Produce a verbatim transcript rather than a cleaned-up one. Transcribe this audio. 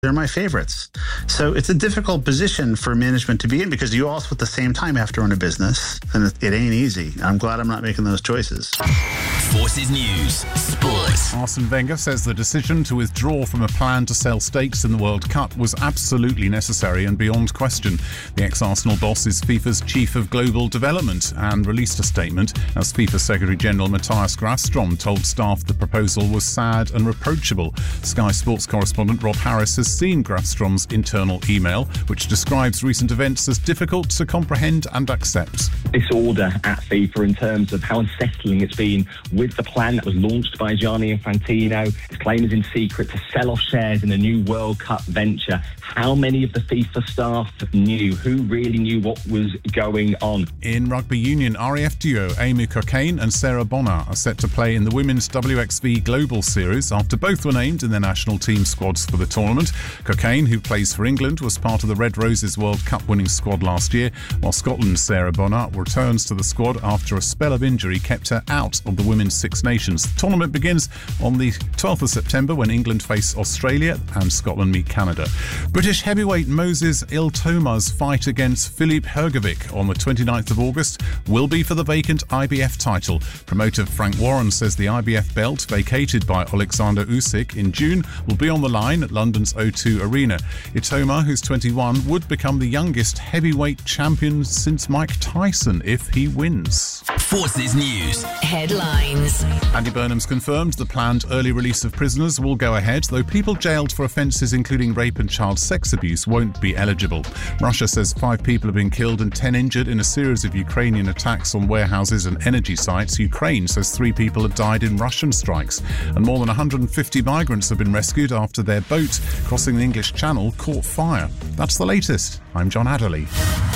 They're my favorites. So it's a difficult position for management to be in because you also at the same time have to run a business, and it, it ain't easy. I'm glad I'm not making those choices. Forces News Sport. Arsene Wenger says the decision to withdraw from a plan to sell stakes in the World Cup was absolutely necessary and beyond question. The ex-Arsenal boss is FIFA's chief of global development and released a statement as FIFA Secretary-General Matthias Grafstrom told staff the proposal was sad and reproachable. Sky Sports correspondent Rob Harris has seen Grafstrom's internal email, which describes recent events as difficult to comprehend and accept. Disorder at FIFA in terms of how unsettling it's been with the plan that was launched by Gianni Infantino. His claim is in secret to sell off shares in the new World Cup venture. How many of the FIFA staff knew? Who really knew what was going on? In rugby union, R A F duo Amy Cockayne and Sarah Bonner are set to play in the Women's W X V Global Series after both were named in their national team squads for the tournament. Cockayne, who plays for England, was part of the Red Roses World Cup winning squad last year, while Scotland's Sarah Bonner returns to the squad after a spell of injury kept her out of the Women's Six Nations. The tournament begins on the twelfth of September when England face Australia and Scotland meet Canada. British heavyweight Moses Iltoma's fight against Filip Hrgovic on the twenty-ninth of August will be for the vacant I B F title. Promoter Frank Warren says the I B F belt, vacated by Alexander Usyk in June, will be on the line at London's O two Arena. Iltoma, who's twenty-one, would become the youngest heavyweight champion since Mike Tyson if he wins. Forces News Headlines. Andy Burnham's confirmed the planned early release of prisoners will go ahead, though people jailed for offences including rape and child sex abuse won't be eligible. Russia says five people have been killed and ten injured in a series of Ukrainian attacks on warehouses and energy sites. Ukraine says three people have died in Russian strikes, and more than one hundred fifty migrants have been rescued after their boat crossing the English Channel caught fire. That's the latest. I'm John Adderley.